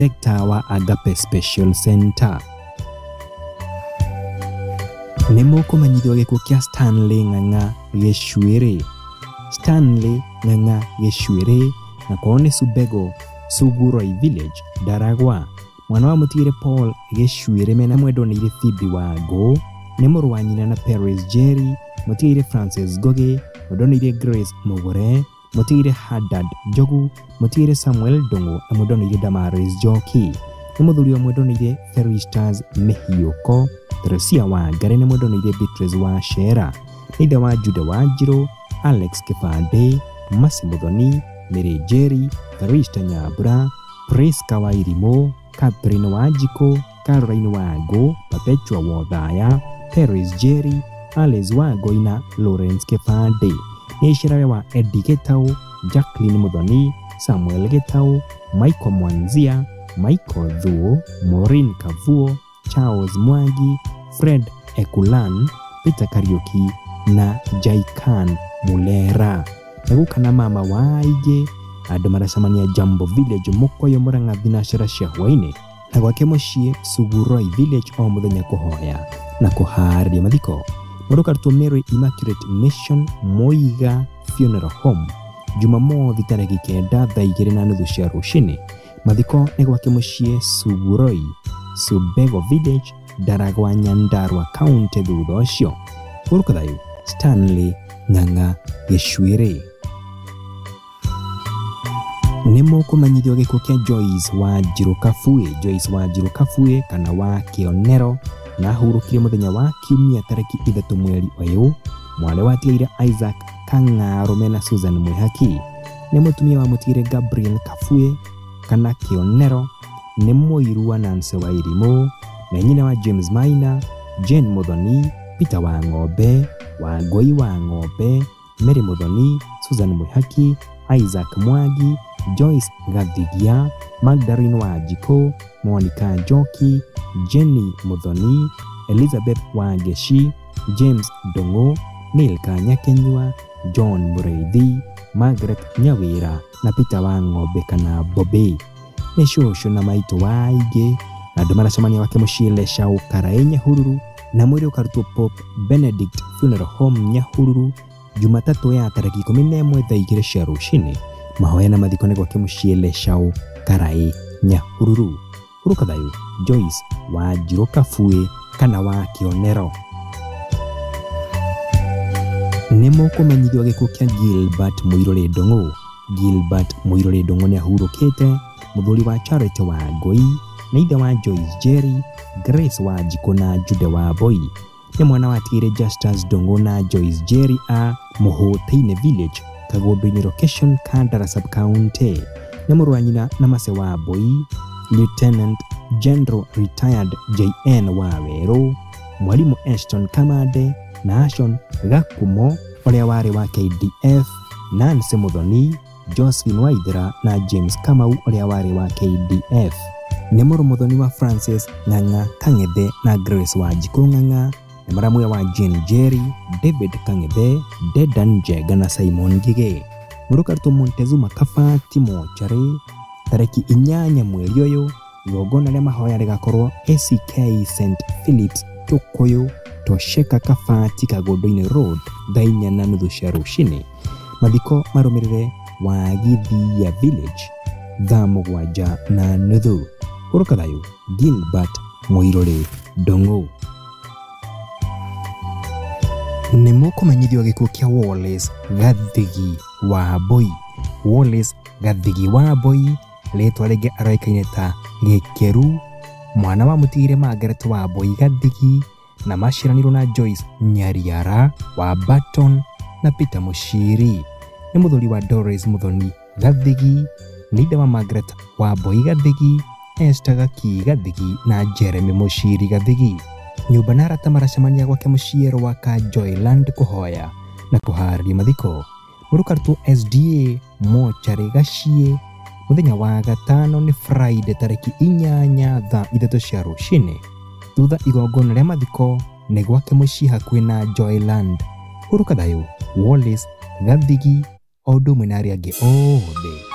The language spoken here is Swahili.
director wa Agape Special Center. Nemo kumanyithio gikuo kia Stanley Ng'ang'a Gicwiri. Stanley Ng'ang'a Gicwiri na kone Subego Suguroi Village Daragwa. Mwana wa mutigire Paul Gicwiri mena mwendonire Phoebe Wago. Nemo rwanyina na Paris Jerry. Mutigire Francis Goge. Mwendonire Grace Mugore. Mutigire Haddad Jogu. Mutigire Samuel Dongo. Na mwendonire Damaris Joki. Muthuri wa mwendonire Ferristas Mehiyoko. Teresia wa Garene mwendonire Beatrice wa Shera. Nida wa Jude wa Jiro. Alex Kifande. Masi Muthoni. Mary Jerry. Ferrista Nyabura. Priska wa Irimo. Catherine Wajiko. Caroline Wago. Perpetua Wodhaya. Paris Jerry. Alice Wago ina Lawrence Kifande. Nishirawe wa Eddie Getau. Jacqueline Muthoni. Samuel Getau. Michael Mwanzia. Michael Thuo. Maureen Kavuo. Charles Mwagi. Fred Ekulan. Peter Kariuki na Jaikan Mulera. Nagukana mama waige ando maracamania Jambo Village Mukoyo Murang'a thinashara cia hwaine na gwake mucii Suguroi Village o muthenya kuhoya na kuharĩria mathiko. Mũrukarutwo Mary Immaculate Mission Muiga Funeral Home Jumamothi tarĩki 9 thaa 2:30 cia rũcinĩ. Mathiko nĩ gwake mucii Suguroi Subego Village Daragwa Nyandarua County thutha ũcio. Mũrukathayo Stanley Ng'ang'a Gicwiri. Nemo kumanyithio gikuo kia Joyce wa Jirukafue. Joyce wa Jirukafue kana wa Kionero na hurukire muthenya wa Kiumia tariki 3 mweri uyu. Mwale wa tigaire Isaac Kang'aro mena Susan Mwihaki. Ni mutumia wa mutigire Gabriel Kafue kana Kionero. Ni muiru wa Nancy wa Irimo na nyina wa James Maina, Jane Muthoni, Peter wa Ng'ombe, Wangui wa Ng'ombe, Mary Muthoni, Susan Mwihaki, Isaac Mwagi, Joyce Gathigia, Magdalene Wajiko, Monica Joki, Jenny Muthoni, Elizabeth Wageshi, James Dongo, Milka Nyakenywa, John Mureithi, Margaret Nyawira na Peter wa Ng'ombe kana Bobby. Ni shosho na maito waige na andũ maracemania wake mucii Leshau Karae Nyahururu na mwĩrĩ ũkarutwo Pope Benedict Funeral Home Nyahururu Jumatatu ya tariki 11 thaa 2 cia rũcinĩ. Mahoya na mathiko nĩ gwake mucii Leshau Karae Nyahururu. Urukathayo Joyce wa Jirukafue kana wa Kionero. Nemo kumanyithio gikuo kia Gilbert Muirore Ndong'u. Gilbert Muirore Ndong'u nĩ ahurũkĩte. Muthuri wa Charity wa Ngoi na ithe wa Joyce Jerry, Grace wa Jiko na Jude wa Boy. Ni mwana wa tigire Justus Ndong'u na Joyce Jerry a Muhũteine Village Kagondo-inĩ location Kandara sub county. Ni mũrũ wa nyina na mase wa Boy, Lieutenant General Retired JN Waweru, Mwalimu Ashton Kamande na Ashon Gakumo ũrĩa warĩ wa KDF, Nancy Muthoni, Josephine Waithera na James Kamau ũrĩa warĩ wa KDF. Ni mũrũ Muthoni wa Francis Ng'ang'a Kang'ethe na Grace wa Jiko Ng'ang'a. Ni maramwe wa Jane Jerry, David Kang'ethe, Dedan Njega na Simon Gige. Mũrukarutwo Montezuma Kabati mochari tariki 8 mweri ũyũ. Igongona rĩa mahoya rĩgakorwo ACK St Philip's Tukuyu Tosheka Kabati Kagondo-inĩ Road thaa 4:30 cia rũcinĩ. Mathiko marũmĩrĩre wa Githia Village thaa 7:30. Urukathayo Gilbert Muirore Ndong'u. Nemo kumanyithio gikuo kia Wallace Gathigi wa Boy. Wallace Gathigi wa Boy rĩtwa rĩngĩ araikaine ta Gĩkeru, mwana wa mutigire Margaret wa Boy Gathigi na maciaranirwo na Joyce Nyariara wa Barton na Peter Mushiri. Ni muthuri wa Doris Muthoni Gathigi, ni ithe wa Margaret wa Boy Gathigi, Esther Gaki Gathigi na Jeremy Mushiri Gathigi. Nyũmba na arata maracemania gwake muciĩ wa ka Joyland kuhoya na kuharĩria mathiko. Mũrukarutwo SDA mochari Gaciĩ muthenya wa gatano ni Friday tariki 8 thaa 3 cia rũcinĩ. Thutha igongona rĩa mathiko nĩ gwake muciĩ hakuhĩ na Joyland. Urukathayo Wallace Gathigi o ũndũ ũmwe na arĩa angĩ othe.